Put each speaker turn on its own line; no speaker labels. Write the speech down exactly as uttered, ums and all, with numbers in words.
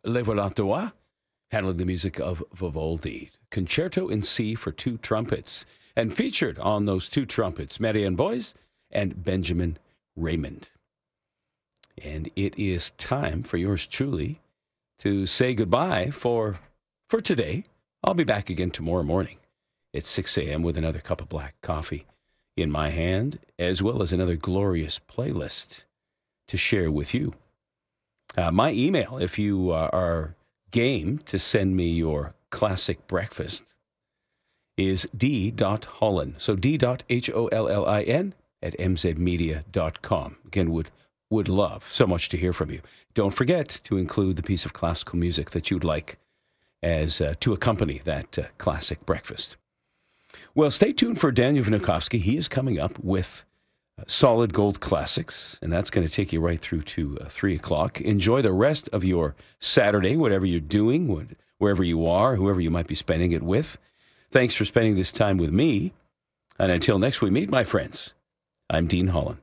Le Volantois, handling the music of Vivaldi. Concerto in C for two trumpets. And featured on those two trumpets, Marianne Boyce and Benjamin Raymond. And it is time for yours truly to say goodbye for, for today. I'll be back again tomorrow morning at six a.m. with another cup of black coffee in my hand, as well as another glorious playlist to share with you. Uh, my email, if you uh, are game to send me your classic breakfast, is d.hollin. So d.h-o-l-l-i-n at m z media dot com. Again, would would love so much to hear from you. Don't forget to include the piece of classical music that you'd like as uh, to accompany that uh, classic breakfast. Well, stay tuned for Daniel Vnukovsky. He is coming up with uh, Solid Gold Classics, and that's going to take you right through to uh, three o'clock. Enjoy the rest of your Saturday, whatever you're doing, what, wherever you are, whoever you might be spending it with. Thanks for spending this time with me. And until next we meet, my friends, I'm Dean Holland.